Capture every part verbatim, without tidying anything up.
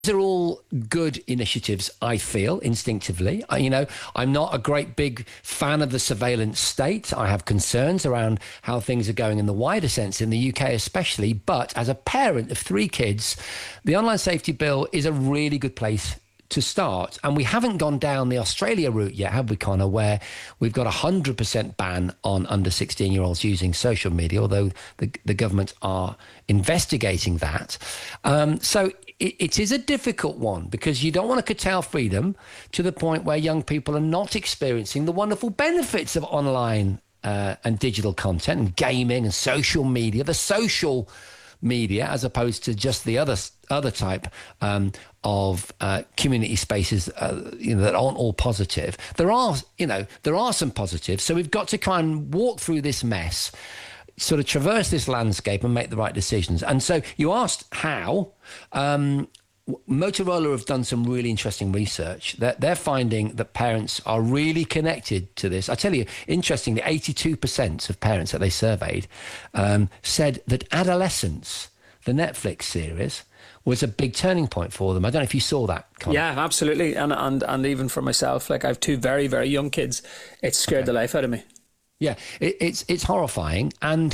These are all good initiatives, I feel, instinctively. I, you know, I'm not a great big fan of the surveillance state. I have concerns around how things are going in the wider sense, in the U K especially. But as a parent of three kids, the online safety bill is a really good place to start. And we haven't gone down the Australia route yet, have we, Connor, where we've got a one hundred percent ban on under sixteen-year-olds using social media, although the, the government are investigating that. Um, so it, it is a difficult one because you don't want to curtail freedom to the point where young people are not experiencing the wonderful benefits of online uh, and digital content and gaming and social media, the social media, as opposed to just the other other type um, of uh, community spaces uh, you know, that aren't all positive. There are, you know, there are some positives. So we've got to try and walk through this mess, sort of traverse this landscape and make the right decisions. And so you asked how. Um, Motorola have done some really interesting research. They're, they're finding that parents are really connected to this. I tell you, interestingly, eighty-two percent of parents that they surveyed um, said that Adolescence, the Netflix series, was a big turning point for them. I don't know if you saw that, Colin. Yeah, absolutely. And, and and even for myself, like I have two very, very young kids. It scared okay. the life out of me. Yeah, it, it's it's horrifying. And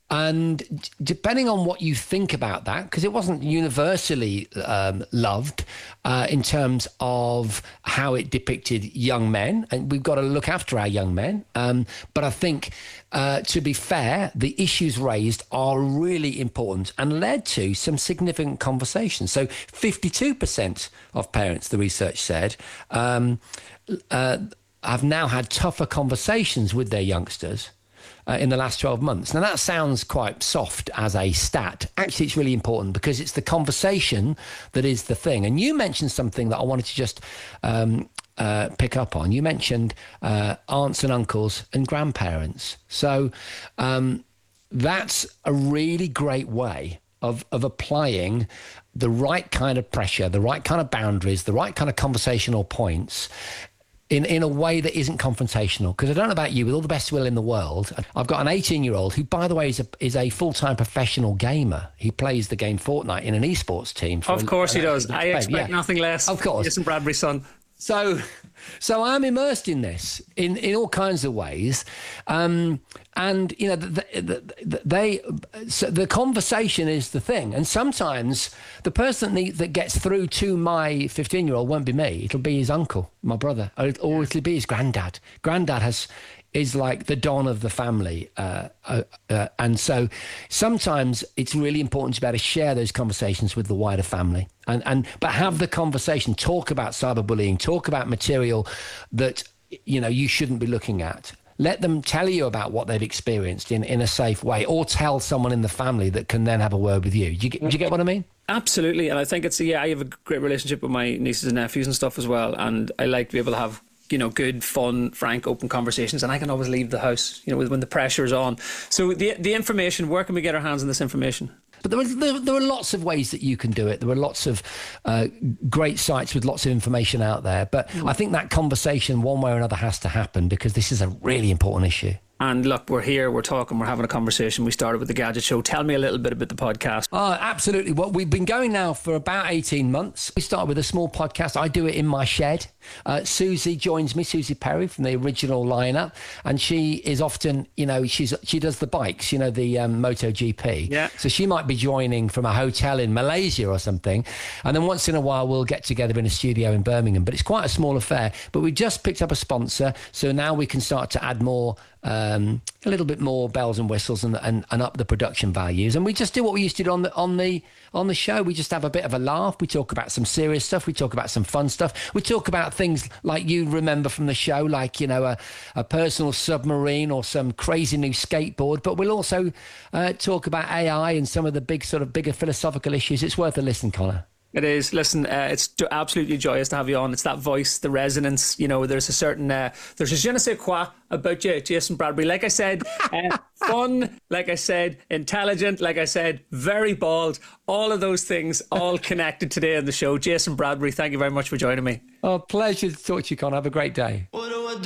And depending on what you think about that, because it wasn't universally um, loved uh, in terms of how it depicted young men, and we've got to look after our young men. Um, but I think, uh, to be fair, the issues raised are really important and led to some significant conversations. So fifty-two percent of parents, the research said, um, uh, have now had tougher conversations with their youngsters Uh, in the last twelve months. Now, that sounds quite soft as a stat. Actually, it's really important because it's the conversation that is the thing. And you mentioned something that I wanted to just um, uh, pick up on. You mentioned uh, aunts and uncles and grandparents. So um, that's a really great way of, of applying the right kind of pressure, the right kind of boundaries, the right kind of conversational points in, in a way that isn't confrontational. Because I don't know about you, with all the best will in the world, I've got an eighteen-year-old who, by the way, is a, is a full-time professional gamer. He plays the game Fortnite in an esports team. Of course he does. I expect yeah. nothing less. Of course. Jason Bradbury's son. So, so I'm immersed in this in, in all kinds of ways, um, and you know the, the, the, they so the conversation is the thing, and sometimes the person that, that gets through to my fifteen-year-old won't be me; it'll be his uncle, my brother, or, or it'll be his granddad. Granddad has is like the don of the family, uh, uh, uh, and so sometimes it's really important to be able to share those conversations with the wider family. And, and but have the conversation, talk about cyberbullying, talk about material that, you know, you shouldn't be looking at. Let them tell you about what they've experienced in, in a safe way, or tell someone in the family that can then have a word with you. Do you get, do you get what I mean? Absolutely. And I think it's, yeah, I have a great relationship with my nieces and nephews and stuff as well. And I like to be able to have, you know, good, fun, frank, open conversations. And I can always leave the house, you know, when the pressure is on. So the the information, where can we get our hands on this information? But there are, there, there are lots of ways that you can do it. There are lots of uh, great sites with lots of information out there. But mm. I think that conversation, one way or another, has to happen because this is a really important issue. And look, we're here, we're talking, we're having a conversation. We started with the Gadget Show. Tell me a little bit about the podcast. Oh, absolutely. Well, we've been going now for about eighteen months. We started with a small podcast. I do it in my shed. Uh, Susie joins me, Susie Perry from the original lineup. And she is often, you know, she's she does the bikes, you know, the um, MotoGP. Yeah. So she might be joining from a hotel in Malaysia or something. And then once in a while, we'll get together in a studio in Birmingham. But it's quite a small affair. But we just picked up a sponsor. So now we can start to add more Um, a little bit more bells and whistles and, and, and up the production values. And we just do what we used to do on the on the on the show. We just have a bit of a laugh. We talk about some serious stuff. We talk about some fun stuff. We talk about things like you remember from the show, like, you know, a, a personal submarine or some crazy new skateboard. But we'll also uh, talk about A I and some of the big sort of bigger philosophical issues. It's worth a listen, Connor. It is. Listen, uh, it's absolutely joyous to have you on. It's that voice, the resonance. You know, there's a certain, uh, there's a je ne sais quoi about you, Jason Bradbury. Like I said, uh, fun, like I said, intelligent, like I said, very bald. All of those things all connected today on the show. Jason Bradbury, thank you very much for joining me. Oh, pleasure to talk to you, Con. Have a great day.